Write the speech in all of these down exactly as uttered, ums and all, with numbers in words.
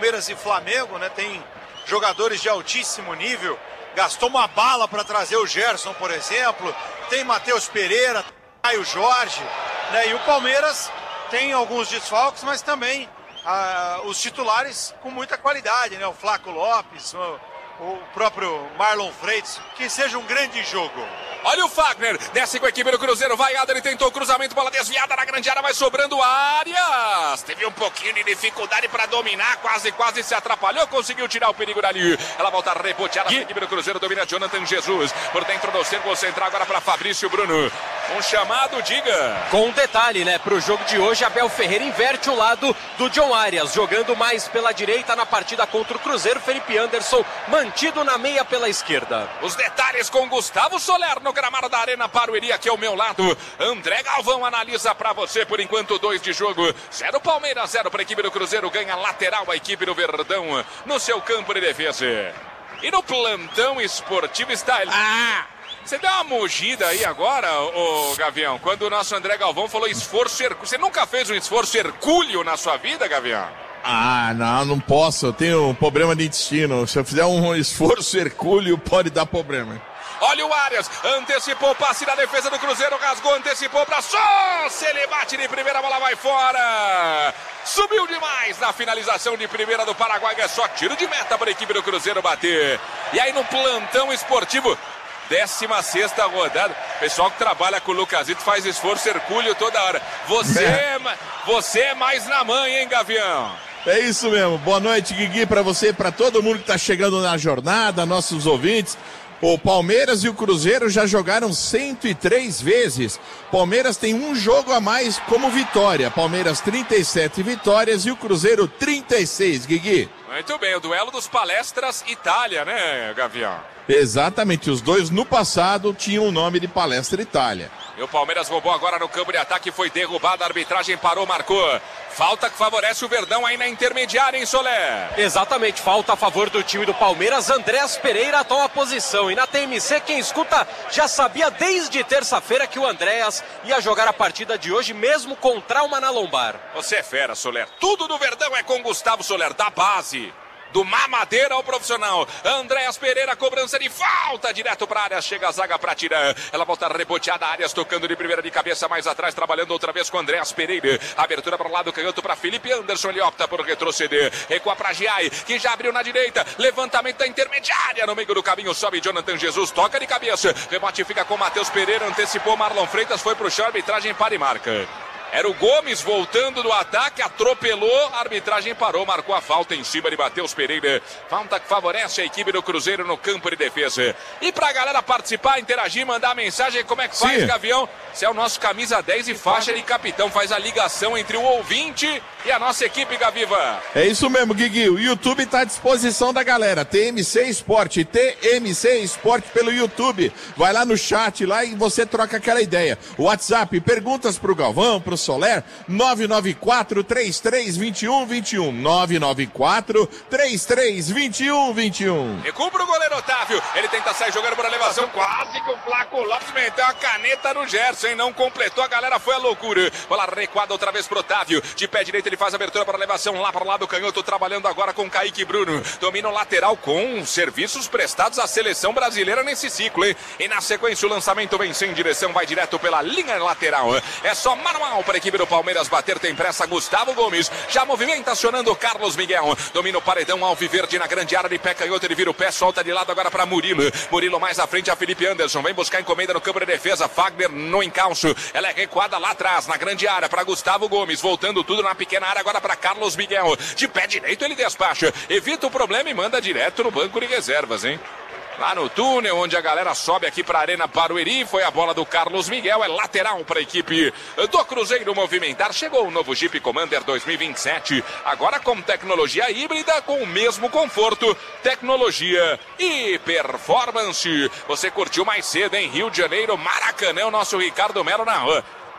Palmeiras e Flamengo, né? Tem jogadores de altíssimo nível. Gastou uma bala para trazer o Gerson, por exemplo. Tem Matheus Pereira, Caio Jorge, né? E o Palmeiras tem alguns desfalques, mas também ah, os titulares com muita qualidade, né? O Flaco Lopes, o, o próprio Marlon Freitas. Que seja um grande jogo. Olha o Fagner, desce com a equipe do Cruzeiro, vai Adler, tentou o cruzamento, bola desviada na grande área, vai sobrando Arias. Teve um pouquinho de dificuldade para dominar, quase, quase se atrapalhou, conseguiu tirar o perigo dali. Ela volta reboteada, a equipe do Cruzeiro domina Jonathan Jesus, por dentro do círculo central agora para Fabrício Bruno. Um chamado, diga. Com um detalhe, né, pro jogo de hoje, Abel Ferreira inverte o lado do John Arias, jogando mais pela direita na partida contra o Cruzeiro, Felipe Anderson mantido na meia pela esquerda. Os detalhes com Gustavo Soler no gramado da Arena Barueri, aqui ao meu lado. André Galvão analisa pra você, por enquanto, dois de jogo. Zero Palmeiras, zero pra equipe do Cruzeiro. Ganha lateral a equipe do Verdão no seu campo de defesa. E no plantão esportivo está ele. Ah! Você deu uma mugida aí agora, ô Gavião, quando o nosso André Galvão falou esforço hercúleo. Você nunca fez um esforço hercúleo na sua vida, Gavião? Ah, não, não posso. Eu tenho um problema de intestino. Se eu fizer um esforço hercúleo, pode dar problema. Olha o Arias, antecipou o passe da defesa do Cruzeiro, rasgou, antecipou para só, se ele bate de primeira, a bola vai fora. Subiu demais na finalização de primeira do Paraguai, é só tiro de meta para a equipe do Cruzeiro bater. E aí no plantão esportivo, décima sexta rodada, pessoal que trabalha com o Lucasito faz esforço hercúleo toda hora. Você, é. você é mais na mãe, hein, Gavião? É isso mesmo, boa noite, Guigui, para você, para todo mundo que está chegando na jornada, nossos ouvintes. O Palmeiras e o Cruzeiro já jogaram cento e três vezes. Palmeiras tem um jogo a mais como vitória. Palmeiras trinta e sete vitórias e o Cruzeiro trinta e seis, Guigui. Muito bem, o duelo dos Palestras Itália, né, Gavião? Exatamente, os dois no passado tinham o nome de Palestra Itália. E o Palmeiras roubou agora no campo de ataque, foi derrubado, a arbitragem parou, marcou. Falta que favorece o Verdão aí na intermediária, hein, Soler? Exatamente, falta a favor do time do Palmeiras. Andrés Pereira toma a posição. E na T M C, quem escuta já sabia desde terça-feira que o Andrés ia jogar a partida de hoje, mesmo com trauma na lombar. Você é fera, Soler. Tudo do Verdão é com Gustavo Soler, da base. Do mamadeira ao profissional. Andréas Pereira, cobrança de falta, direto para a área, chega a zaga para tirar. Ela volta reboteada, Arias tocando de primeira de cabeça, mais atrás, trabalhando outra vez com Andréas Pereira. Abertura para o lado canhoto para Felipe Anderson, ele opta por retroceder. Recua para Giai, que já abriu na direita. Levantamento da intermediária, no meio do caminho, sobe Jonathan Jesus, toca de cabeça. Rebote fica com Matheus Pereira, antecipou Marlon Freitas, foi para o chão, arbitragem para e marca. Era o Gomes voltando do ataque, atropelou, a arbitragem parou, marcou a falta em cima de Matheus Pereira. Falta que favorece a equipe do Cruzeiro no campo de defesa. E pra galera participar, interagir, mandar mensagem, como é que faz, Sim. Gavião? Você é o nosso camisa dez e faixa de capitão, faz a ligação entre o ouvinte e a nossa equipe, Gaviva. É isso mesmo, Guigui, o YouTube tá à disposição da galera, T M C Esporte, T M C Esporte pelo YouTube. Vai lá no chat lá e você troca aquela ideia. WhatsApp, perguntas pro Galvão, pro Soler, nove nove quatro, três três dois um dois um, nove nove quatro, três três dois um dois um. Recua pro goleiro Otávio, ele tenta sair jogando por elevação, quase que o Flaco Lopes meteu a caneta no Gerson, hein? Não completou, a galera foi a loucura. Bola recuada outra vez pro Otávio, de pé direito ele faz a abertura para elevação, lá para o lado canhoto, trabalhando agora com Kaique Bruno, domina o lateral com serviços prestados à seleção brasileira nesse ciclo, hein? E na sequência o lançamento vem sem direção, vai direto pela linha lateral, é só manual para a equipe do Palmeiras bater, tem pressa Gustavo Gomes, já movimenta acionando o Carlos Miguel, domina o paredão Alviverde na grande área de pé canhoto, ele vira o pé, solta de lado agora para Murilo, Murilo mais à frente a Felipe Anderson, vem buscar encomenda no campo de defesa, Fagner no encalço, ela é recuada lá atrás, na grande área para Gustavo Gomes, voltando tudo na pequena área agora para Carlos Miguel, de pé direito ele despacha, evita o problema e manda direto no banco de reservas, hein? Lá no túnel, onde a galera sobe aqui para a Arena Barueri, foi a bola do Carlos Miguel, é lateral para a equipe do Cruzeiro movimentar. Chegou o novo Jeep Commander dois mil e vinte e sete, agora com tecnologia híbrida, com o mesmo conforto, tecnologia e performance. Você curtiu mais cedo em Rio de Janeiro, Maracanã, o nosso Ricardo Melo na rua.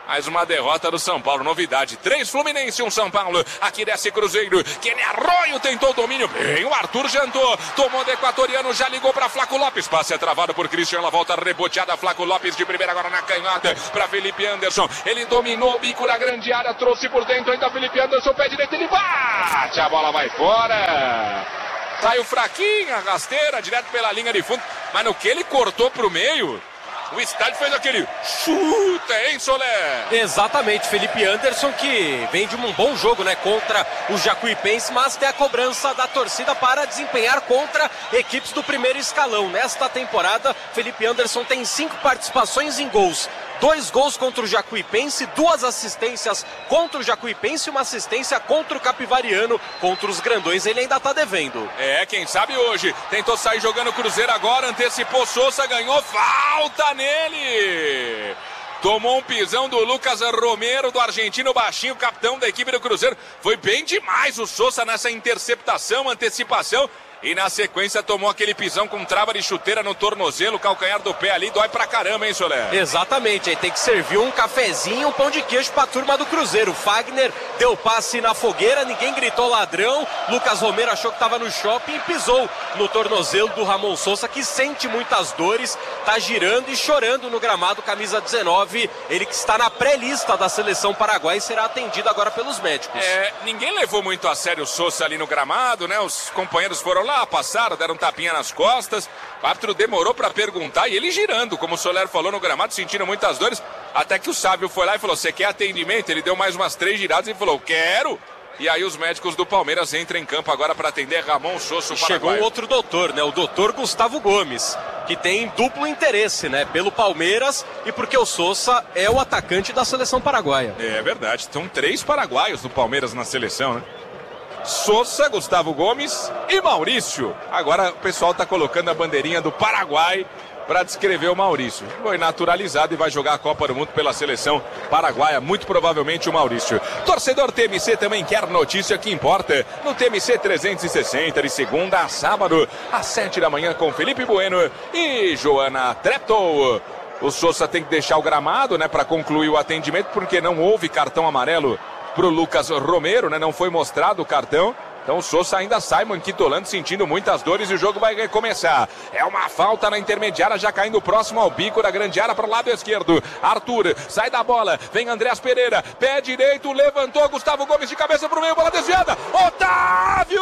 Mais uma derrota do São Paulo, novidade. Três Fluminense, um São Paulo. Aqui desce Cruzeiro. Kenny Arroio tentou o domínio. Bem, o Arthur jantou. Tomou do equatoriano, já ligou para Flaco Lopes. Passe é travado por Christian. Ela volta reboteada. Flaco Lopes de primeira agora na canhota para Felipe Anderson. Ele dominou o bico na grande área. Trouxe por dentro ainda Felipe Anderson. Pé direito, ele bate. A bola vai fora. Saiu fraquinha, rasteira, direto pela linha de fundo. Mas no que ele cortou pro meio... O estádio fez aquele chuta, hein, Soler? Exatamente, Felipe Anderson que vem de um bom jogo, né, contra o Jacuipense, mas tem a cobrança da torcida para desempenhar contra equipes do primeiro escalão. Nesta temporada, Felipe Anderson tem cinco participações em gols. Dois gols contra o Jacuipense, duas assistências contra o Jacuipense e uma assistência contra o Capivariano. Contra os grandões ele ainda tá devendo. É, quem sabe hoje. Tentou sair jogando o Cruzeiro agora, antecipou Sousa, ganhou, falta nele! Tomou um pisão do Lucas Romero, do argentino baixinho, capitão da equipe do Cruzeiro. Foi bem demais o Sousa nessa interceptação, antecipação. E na sequência tomou aquele pisão com trava de chuteira no tornozelo, calcanhar do pé ali, dói pra caramba, hein, Soler? Exatamente, aí tem que servir um cafezinho, um pão de queijo pra turma do Cruzeiro. Fagner deu passe na fogueira, ninguém gritou ladrão. Lucas Romero achou que tava no shopping e pisou no tornozelo do Ramon Sousa, que sente muitas dores, tá girando e chorando no gramado, camisa dezenove. Ele que está na pré-lista da seleção paraguaia e será atendido agora pelos médicos. É, ninguém levou muito a sério o Sousa ali no gramado, né? Os companheiros foram lá, passaram, deram um tapinha nas costas. O árbitro demorou para perguntar e ele girando, como o Soler falou, no gramado, sentindo muitas dores. Até que o sábio foi lá e falou: você quer atendimento? Ele deu mais umas três giradas e falou: quero. E aí os médicos do Palmeiras entram em campo agora para atender Ramon Sousa. Chegou um outro doutor, né? O doutor Gustavo Gomes, que tem duplo interesse, né? Pelo Palmeiras e porque o Sousa é o atacante da seleção paraguaia. É verdade, são três paraguaios do Palmeiras na seleção, né? Sousa, Gustavo Gomes e Maurício. Agora o pessoal está colocando a bandeirinha do Paraguai para descrever o Maurício. Foi naturalizado e vai jogar a Copa do Mundo pela seleção paraguaia, muito provavelmente o Maurício. Torcedor T M C também quer notícia que importa. No T M C trezentos e sessenta, de segunda a sábado, às sete da manhã, com Felipe Bueno e Joana Treptow. O Sousa tem que deixar o gramado, né, para concluir o atendimento, porque não houve cartão amarelo pro Lucas Romero, né? Não foi mostrado o cartão. Então o Sousa ainda sai manquitolando, sentindo muitas dores e o jogo vai recomeçar. É uma falta na intermediária, já caindo próximo ao bico da grande área para o lado esquerdo. Arthur sai da bola, vem Andreas Pereira, pé direito, levantou Gustavo Gomes de cabeça pro meio, bola desviada. Otávio!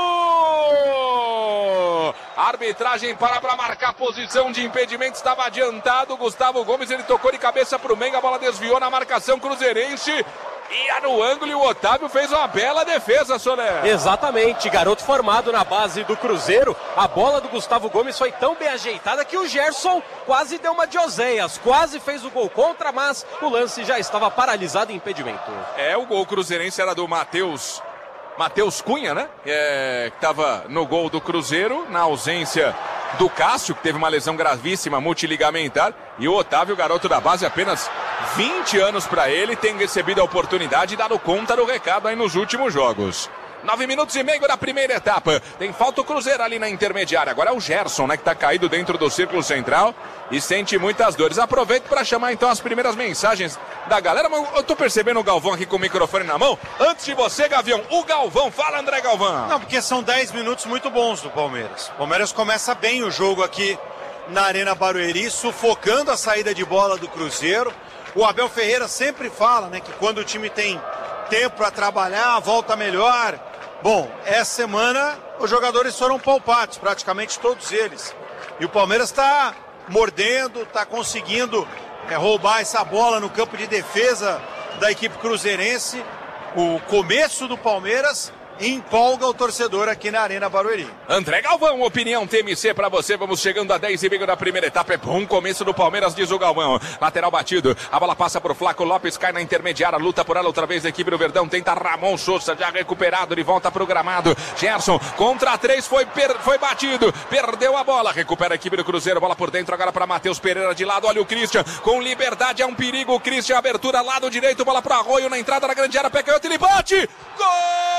A arbitragem para para marcar posição de impedimento, estava adiantado. Gustavo Gomes, ele tocou de cabeça pro meio, a bola desviou na marcação cruzeirense. Ia no ângulo e o Otávio fez uma bela defesa, Soler. Exatamente, garoto formado na base do Cruzeiro. A bola do Gustavo Gomes foi tão bem ajeitada que o Gerson quase deu uma de Oséias, quase fez o gol contra, mas o lance já estava paralisado em impedimento. É, o gol cruzeirense era do Matheus Matheus Cunha, né? É, que estava no gol do Cruzeiro, na ausência do Cássio, que teve uma lesão gravíssima, multiligamentar. E o Otávio, garoto da base, apenas vinte anos para ele, tem recebido a oportunidade e dado conta do recado aí nos últimos jogos. Nove minutos e meio da primeira etapa. Tem falta o Cruzeiro ali na intermediária. Agora é o Gerson, né, que tá caído dentro do círculo central e sente muitas dores. Aproveito para chamar então as primeiras mensagens da galera. Mas eu tô percebendo o Galvão aqui com o microfone na mão. Antes de você, Gavião, o Galvão. Fala, André Galvão. Não, porque são dez minutos muito bons do Palmeiras. O Palmeiras começa bem o jogo aqui na Arena Barueri, sufocando a saída de bola do Cruzeiro. O Abel Ferreira sempre fala, né, que quando o time tem tempo para trabalhar, volta melhor. Bom, essa semana os jogadores foram poupados, praticamente todos eles. E o Palmeiras está mordendo, está conseguindo é, roubar essa bola no campo de defesa da equipe cruzeirense. O começo do Palmeiras empolga o torcedor aqui na Arena Barueri. André Galvão, opinião T M C pra você. Vamos chegando a dez e meio da primeira etapa. É bom começo do Palmeiras, diz o Galvão. Lateral batido, a bola passa pro Flaco Lopes, cai na intermediária, luta por ela outra vez a equipe do Verdão, tenta Ramon Sousa, já recuperado, de volta pro gramado. Gerson, contra três, foi, per... foi batido, perdeu a bola, recupera a equipe do Cruzeiro, bola por dentro agora para Matheus Pereira de lado, olha o Christian, com liberdade, é um perigo, o Christian, abertura, lado direito, bola pro Arroio, na entrada da grande área, pé canhoto, ele bate, gol!